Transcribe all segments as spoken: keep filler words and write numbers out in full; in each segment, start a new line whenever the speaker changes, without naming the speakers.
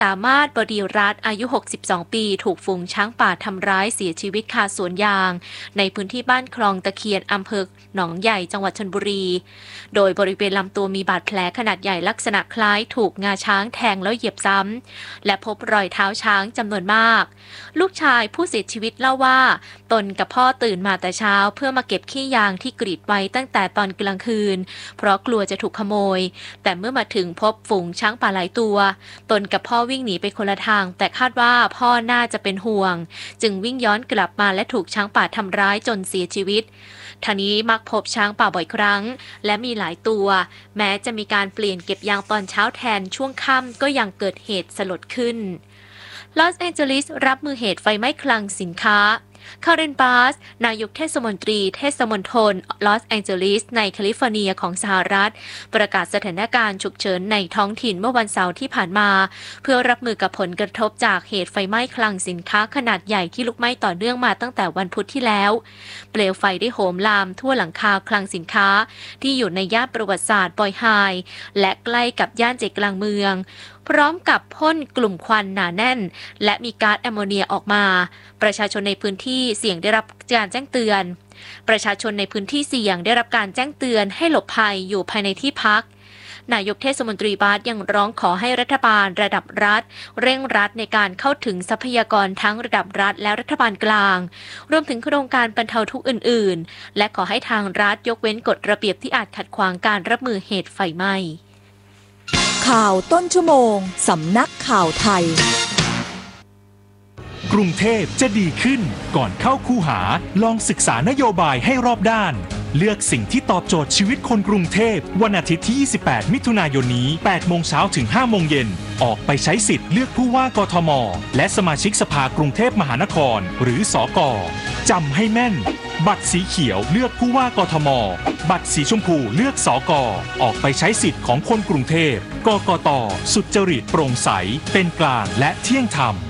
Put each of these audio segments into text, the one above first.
สามารถบดีรัตน์อายุหกสิบสองปีถูกฝูงช้างป่าทำร้ายเสียชีวิตคาสวนยางในพื้นที่บ้านคลองตะเคียนอำเภอหนองใหญ่จังหวัดชลบุรีโดยบริเวณลำตัวมีบาดแผลขนาดใหญ่ลักษณะคล้ายถูกงาช้างแทงแล้วเหยียบซ้ำและพบรอยเท้าช้างจำนวนมากลูกชายผู้เสียชีวิตเล่าว่าตนกับพ่อตื่นมาแต่เช้าเพื่อมาเก็บขี้ยางที่กรีดไว้ตั้งแต่ตอนกลางคืนเพราะกลัวจะถูกขโมยแต่เมื่อมาถึงพบฝูงช้างป่าหลายตัวตนกับพ่อวิ่งหนีไปคนละทางแต่คาดว่าพ่อน่าจะเป็นห่วงจึงวิ่งย้อนกลับมาและถูกช้างป่าทำร้ายจนเสียชีวิตทางนี้มักพบช้างป่าบ่อยครั้งและมีหลายตัวแม้จะมีการเปลี่ยนเก็บยางตอนเช้าแทนช่วงค่ำก็ยังเกิดเหตุสลดขึ้นลอสแองเจลิสรับมือเหตุไฟไหม้คลังสินค้าคาเรน บาสนายกเทศมนตรีเทศมณฑลลอสแองเจลิสในแคลิฟอร์เนียของสหรัฐประกาศสถานการณ์ฉุกเฉินในท้องถิ่นเมื่อวันเสาร์ที่ผ่านมาเพื่อรับมือกับผลกระทบจากเหตุไฟไหม้คลังสินค้าขนาดใหญ่ที่ลุกไหม้ต่อเนื่องมาตั้งแต่วันพุธที่แล้วเปลวไฟได้โหมลามทั่วหลังคาคลังสินค้าที่อยู่ในย่านประวัติศาสตร์บอยไฮและใกล้กับย่านใจกลางเมืองพร้อมกับพ่นกลุ่มควันหนาแน่นและมีก๊าซแอมโมเนียออกมาประชาชนในพื้นที่เสี่ยงได้รับการแจ้งเตือนประชาชนในพื้นที่เสี่ยงได้รับการแจ้งเตือนให้หลบภัยอยู่ภายในที่พักนายกเทศมนตรีบาสยังร้องขอให้รัฐบาลระดับรัฐเร่งรัดในการเข้าถึงทรัพยากรทั้งระดับรัฐและรัฐบาลกลางรวมถึงโครงการบรรเทาทุกข์อื่นๆและขอให้ทางรัฐยกเว้นกฎระเบียบที่อาจขัดขวางการรับมือเหตุไฟไหม้
ข่าวต้นชั่วโมงสำนักข่าวไทย
กรุงเทพจะดีขึ้นก่อนเข้าคูหาลองศึกษานโยบายให้รอบด้านเลือกสิ่งที่ตอบโจทย์ชีวิตคนกรุงเทพวันอาทิตย์ที่ยี่สิบแปดมิถุนายนนี้แปดโมงเช้าถึงห้าโมงเย็นออกไปใช้สิทธิ์เลือกผู้ว่ากทมและสมาชิกสภากรุงเทพมหานครหรือสก.จำให้แม่นบัตรสีเขียวเลือกผู้ว่ากทมบัตรสีชมพูเลือกสก.ออกไปใช้สิทธิ์ของคนกรุงเทพกกต.สุจริตโปร่งใสเป็นกลางและเที่ยงธรรม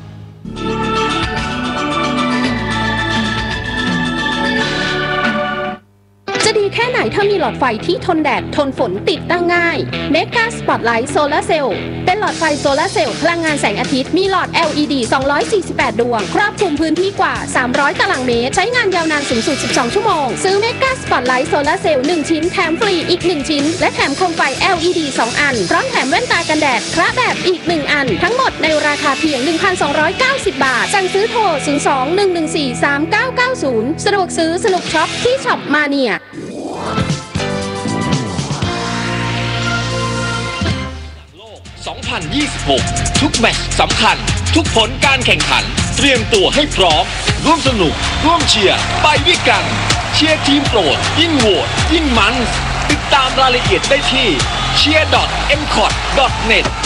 จะดีแค่ไหนถ้ามีหลอดไฟที่ทนแดดทนฝนติดตั้งง่าย Mega Spotlight Solar Cell เป็นหลอดไฟโซลาร์เซลล์พลังงานแสงอาทิตย์มีหลอด แอล อี ดี สองร้อยสี่สิบแปด ดวงครอบคลุมพื้นที่กว่าสามร้อยตารางเมตรใช้งานยาวนานสูงสุดสิบสองชั่วโมงซื้อ Mega Spotlight Solar Cell หนึ่งชิ้นแถมฟรีอีกหนึ่งชิ้นและแถมโคมไฟ แอล อี ดี สองอันพร้อมแถมแว่นตากันแดดคระแบบอีกหนึ่งอันทั้งหมดในราคาเพียง หนึ่งพันสองร้อยเก้าสิบ บาทสั่งซื้อโทรศูนย์ สอง หนึ่ง หนึ่ง สี่ สาม เก้า เก้า ศูนย์สะดวกซื้อสนุกช็อปที่ช็อปมาเนีย
สองพันยี่สิบหกทุกแมตช์สำคัญทุกผลการแข่งขันเตรียมตัวให้พร้อมร่วมสนุกร่วมเชียร์ไปด้วยกันเชียร์ทีมโปรดยิ่งโหวตยิ่งมันติดตามรายละเอียดได้ที่ เชียร์ ดอท เอ็ม คอท ดอท เน็ต